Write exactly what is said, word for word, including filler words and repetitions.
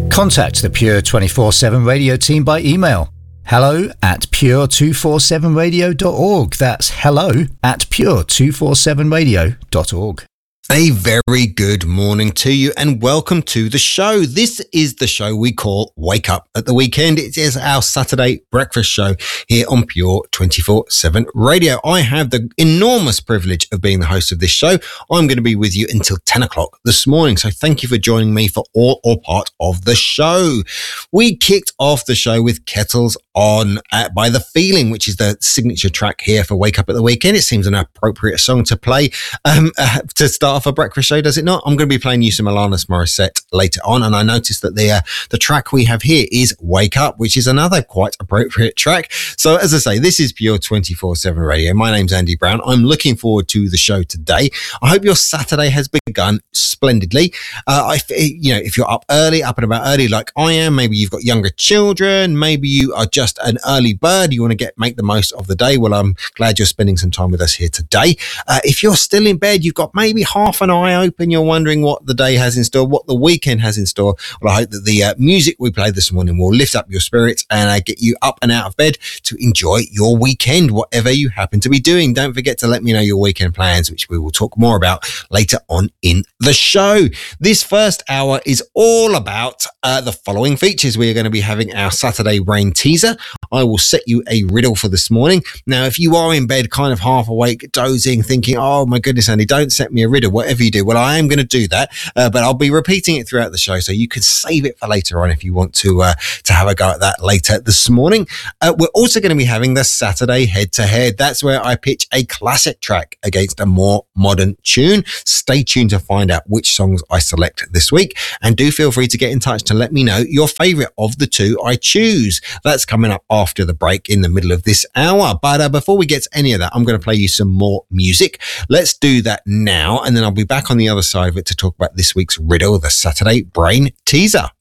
Contact the Pure twenty-four seven Radio team by email. Hello at pure two forty-seven radio dot org. That's hello at pure two forty-seven radio dot org. A very good morning to you and welcome to the show. This is the show we call Wake Up at the Weekend. It is our Saturday breakfast show here on Pure twenty-four seven Radio. I have the enormous privilege of being the host of this show. I'm going to be with you until ten o'clock this morning. So thank you for joining me for all or part of the show. We kicked off the show with Kettles On uh, by The Feeling, which is the signature track here for Wake Up at the Weekend. It seems an appropriate song to play um, uh, to start off a breakfast show, does it not? I'm going to be playing you some Alanis Morissette later on, and I noticed that the uh, the track we have here is Wake Up, which is another quite appropriate track. So as I say, this is Pure twenty-four seven Radio. My name's Andy Brown. I'm looking forward to the show today. I hope your Saturday has begun splendidly. Uh, I, you know, if you're up early, up and about early like I am, maybe you've got younger children, maybe you are just an early bird, you want to get make the most of the day. Well, I'm glad you're spending some time with us here today. Uh, if you're still in bed, you've got maybe half an eye open, you're wondering what the day has in store, what the weekend has in store. Well, I hope that the uh, music we played this morning will lift up your spirits and uh, get you up and out of bed to enjoy your weekend, whatever you happen to be doing. Don't forget to let me know your weekend plans, which we will talk more about later on in the show. This first hour is all about uh, the following features. We are going to be having our Saturday Brain teaser. I will set you a riddle for this morning. Now, if you are in bed, kind of half awake, dozing, thinking, oh my goodness, Andy, don't set me a riddle, whatever you do. Well, I am going to do that, uh, but I'll be repeating it throughout the show, so you can save it for later on if you want to uh, to have a go at that later this morning. Uh, we're also going to be having the Saturday head-to-head. That's where I pitch a classic track against a more modern tune. Stay tuned to find out which songs I select this week, and do feel free to get in touch to let me know your favourite of the two I choose. That's coming up after the break in the middle of this hour. But uh, before we get to any of that, I'm going to play you some more music. Let's do that now, and then I'll be back on the other side of it to talk about this week's riddle, the Saturday Brain teaser.